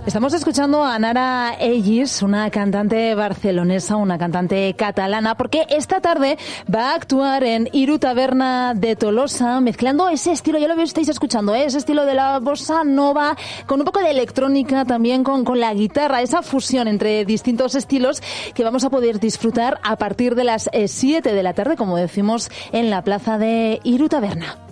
Estamos escuchando a Nara Ellis, una cantante barcelonesa, una cantante catalana, porque esta tarde va a actuar en Iru Taberna de Tolosa, mezclando ese estilo, ya lo estáis escuchando, ese estilo de la bossa nova, con un poco de electrónica también, con la guitarra, esa fusión entre distintos estilos que vamos a poder disfrutar a partir de las 7 de la tarde, como decimos, en la plaza de Iru Taberna.